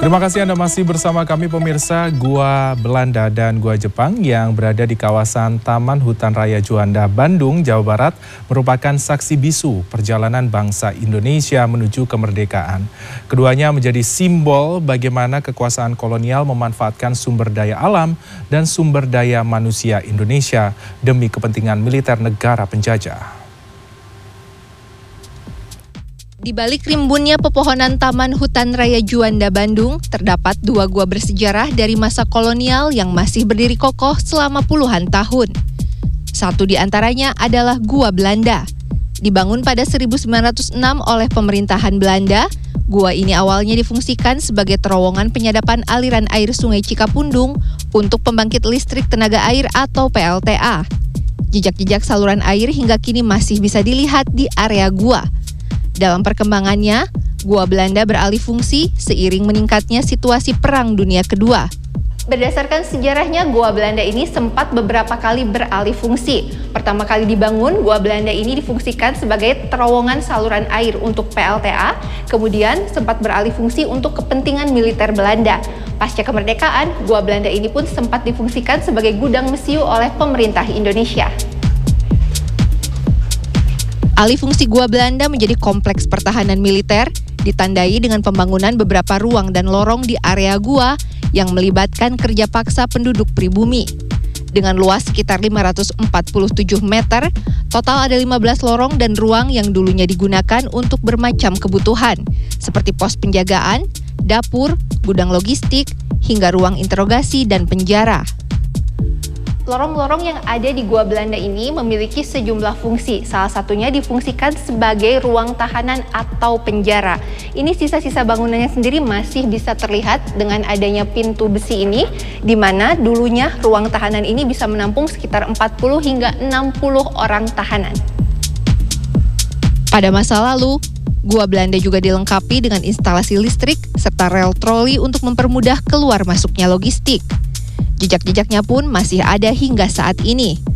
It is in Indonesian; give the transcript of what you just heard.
Terima kasih Anda masih bersama kami pemirsa. Gua Belanda dan Gua Jepang yang berada di kawasan Taman Hutan Raya Juanda, Bandung, Jawa Barat merupakan saksi bisu perjalanan bangsa Indonesia menuju kemerdekaan. Keduanya menjadi simbol bagaimana kekuasaan kolonial memanfaatkan sumber daya alam dan sumber daya manusia Indonesia demi kepentingan militer negara penjajah. Di balik rimbunnya pepohonan Taman Hutan Raya Juanda, Bandung, terdapat dua gua bersejarah dari masa kolonial yang masih berdiri kokoh selama puluhan tahun. Satu di antaranya adalah Gua Belanda. Dibangun pada 1906 oleh pemerintahan Belanda, gua ini awalnya difungsikan sebagai terowongan penyadapan aliran air Sungai Cikapundung untuk pembangkit listrik tenaga air atau PLTA. Jejak-jejak saluran air hingga kini masih bisa dilihat di area gua. Dalam perkembangannya, Gua Belanda beralih fungsi seiring meningkatnya situasi Perang Dunia Kedua. Berdasarkan sejarahnya, Gua Belanda ini sempat beberapa kali beralih fungsi. Pertama kali dibangun, Gua Belanda ini difungsikan sebagai terowongan saluran air untuk PLTA, kemudian sempat beralih fungsi untuk kepentingan militer Belanda. Pasca kemerdekaan, Gua Belanda ini pun sempat difungsikan sebagai gudang mesiu oleh pemerintah Indonesia. Alih fungsi Gua Belanda menjadi kompleks pertahanan militer, ditandai dengan pembangunan beberapa ruang dan lorong di area gua yang melibatkan kerja paksa penduduk pribumi. Dengan luas sekitar 547 meter, total ada 15 lorong dan ruang yang dulunya digunakan untuk bermacam kebutuhan, seperti pos penjagaan, dapur, gudang logistik, hingga ruang interogasi dan penjara. Lorong-lorong yang ada di Gua Belanda ini memiliki sejumlah fungsi. Salah satunya difungsikan sebagai ruang tahanan atau penjara. Ini sisa-sisa bangunannya sendiri masih bisa terlihat dengan adanya pintu besi ini, di mana dulunya ruang tahanan ini bisa menampung sekitar 40 hingga 60 orang tahanan. Pada masa lalu, Gua Belanda juga dilengkapi dengan instalasi listrik serta rel troli untuk mempermudah keluar masuknya logistik. Jejak-jejaknya pun masih ada hingga saat ini.